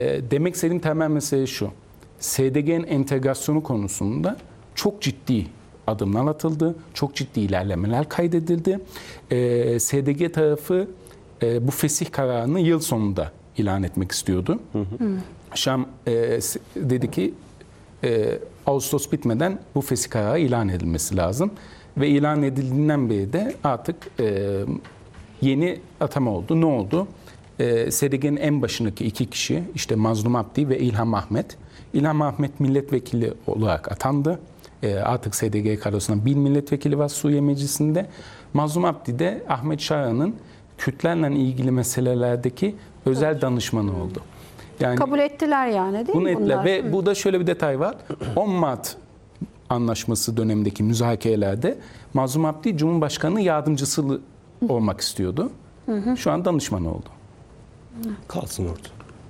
Demek istediğim temel mesele şu. SDG'nin entegrasyonu konusunda çok ciddi adımlar atıldı. Çok ciddi ilerlemeler kaydedildi. SDG tarafı bu fesih kararını yıl sonunda ilan etmek istiyordu. Şam dedi ki Ağustos bitmeden bu fesih kararı ilan edilmesi lazım. Ve ilan edildiğinden beri de artık yeni atama oldu. Ne oldu? SDG'nin en başındaki iki kişi işte Mazlum Abdi ve İlham Ahmet. İlham Ahmet milletvekili olarak atandı. Artık SDG kadrosundan bir milletvekili var Suriye Meclisi'nde. Mazlum Abdi de Ahmet Şara'nın Kürtlerle ilgili meselelerdeki özel danışmanı oldu. Yani kabul ettiler yani değil bunu mi ettiler. bunlar? Ve burada şöyle bir detay var. 10 Mart Anlaşması dönemindeki müzakerelerde Mazlum Abdi Cumhurbaşkanı yardımcısı olmak istiyordu. Şu an danışman oldu. Kalsın orada.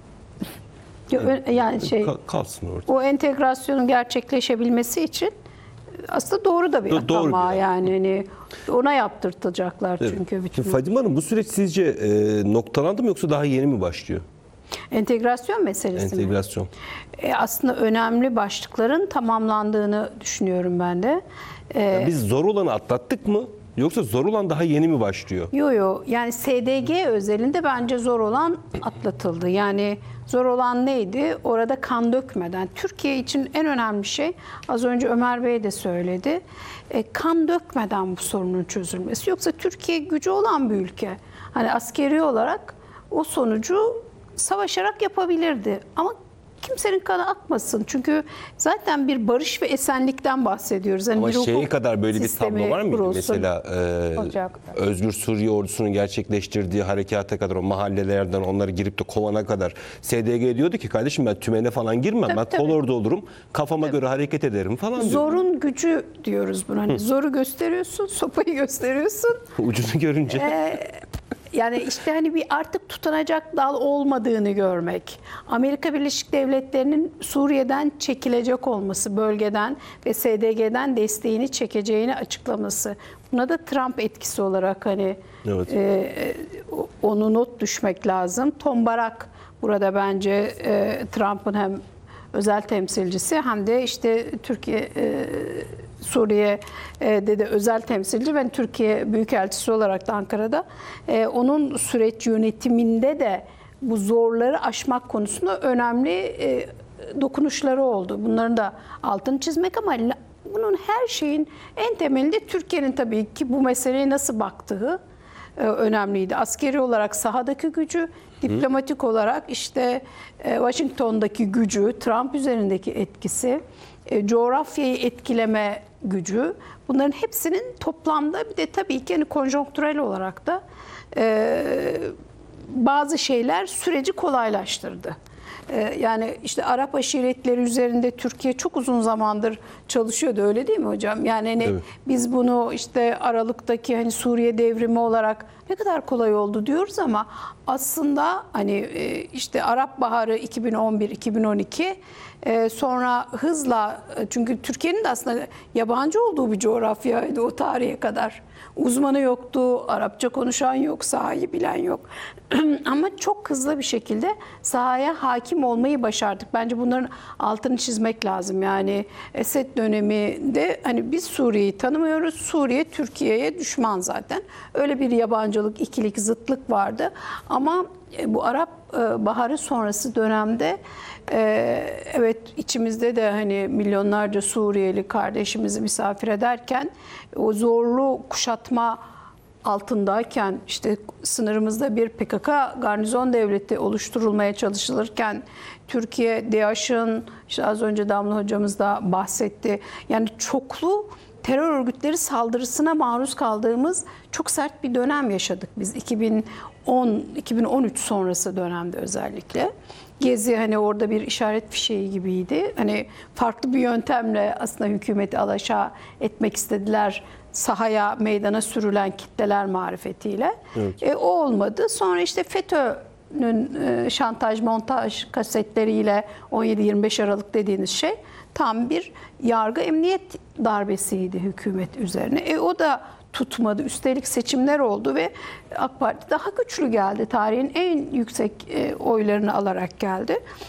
Yani Kalsın orada. o entegrasyonun gerçekleşebilmesi için aslında doğru da bir Doğru atama bir yani hani ona yaptırtacaklar çünkü bütün. Fadime Hanım, bu süreç sizce noktalandı mı yoksa daha yeni mi başlıyor? Entegrasyon meselesi mi? Entegrasyon. Aslında önemli başlıkların tamamlandığını düşünüyorum ben de. Yani biz zor olanı atlattık mı yoksa zor olan daha yeni mi başlıyor? Yo yani SDG özelinde bence zor olan atlatıldı. Yani zor olan neydi? Orada kan dökmeden. Türkiye için en önemli şey, az önce Ömer Bey de söyledi, kan dökmeden bu sorunun çözülmesi. Yoksa Türkiye gücü olan bir ülke. Hani askeri olarak o sonucu savaşarak yapabilirdi. Ama kimsenin kanı akmasın. Çünkü zaten bir barış ve esenlikten bahsediyoruz. Yani Ama bir şeye hukuk kadar böyle bir tablo var mıydı? kurulsun. Mesela Olacak. Özgür Suriye ordusunun gerçekleştirdiği harekata kadar, o mahallelerden onları girip de kovana kadar SDG diyordu ki kardeşim ben tümene falan girmem. Tabii, ben tabii. kolordu olurum. Kafama göre hareket ederim falan diyor. Zorun gücü diyoruz buna. Hani zoru gösteriyorsun, sopayı gösteriyorsun. Ucunu görünce. Yani işte hani bir artık tutunacak dal olmadığını görmek. Amerika Birleşik Devletleri'nin Suriye'den çekilecek olması, bölgeden ve SDG'den desteğini çekeceğini açıklaması. Buna da Trump etkisi olarak hani onu not düşmek lazım. Tom Barak burada bence Trump'ın hem özel temsilcisi hem de işte Türkiye Suriye'de de özel temsilci ve Türkiye Büyükelçisi olarak da Ankara'da onun süreç yönetiminde de bu zorları aşmak konusunda önemli dokunuşları oldu. Bunların da altını çizmek ama bunun her şeyin en temelinde Türkiye'nin tabii ki bu meseleye nasıl baktığı önemliydi. Askeri olarak sahadaki gücü, diplomatik olarak işte Washington'daki gücü, Trump üzerindeki etkisi, coğrafyayı etkileme gücü, bunların hepsinin toplamda bir de tabii ki hani konjonktürel olarak da bazı şeyler süreci kolaylaştırdı. Yani işte Arap aşiretleri üzerinde Türkiye çok uzun zamandır çalışıyordu, öyle değil mi hocam? Yani hani evet. Biz bunu işte Aralık'taki hani Suriye devrimi olarak ne kadar kolay oldu diyoruz ama aslında hani işte Arap Baharı 2011-2012 sonra hızla, çünkü Türkiye'nin de aslında yabancı olduğu bir coğrafyaydı o tarihe kadar. Uzmanı yoktu, Arapça konuşan yok, sahayı bilen yok. Ama çok hızlı bir şekilde sahaya hakim olmayı başardık. Bence bunların altını çizmek lazım. Yani Esed döneminde hani biz Suriye'yi tanımıyoruz. Suriye Türkiye'ye düşman zaten. Öyle bir yabancılık, ikilik, zıtlık vardı. Ama bu Arap Baharı sonrası dönemde evet içimizde de hani milyonlarca Suriyeli kardeşimizi misafir ederken o zorlu kuşatma altındayken işte sınırımızda bir PKK garnizon devleti oluşturulmaya çalışılırken Türkiye, DAEŞ'ın işte az önce Damla hocamız da bahsetti. Yani çoklu terör örgütleri saldırısına maruz kaldığımız çok sert bir dönem yaşadık biz 2013 sonrası dönemde özellikle. Gezi hani orada bir işaret fişeği gibiydi. Hani farklı bir yöntemle aslında hükümeti alaşağı etmek istediler. Sahaya, meydana sürülen kitleler marifetiyle. Evet. O olmadı. Sonra işte FETÖ'nün şantaj, montaj kasetleriyle 17-25 Aralık dediğiniz şey tam bir yargı emniyet darbesiydi hükümet üzerine. O da tutmadı. Üstelik seçimler oldu ve AK Parti daha güçlü geldi. Tarihin en yüksek oylarını alarak geldi.